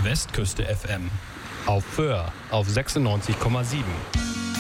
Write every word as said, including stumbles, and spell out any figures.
Westküste F M. Auf Föhr auf sechsundneunzig Komma sieben.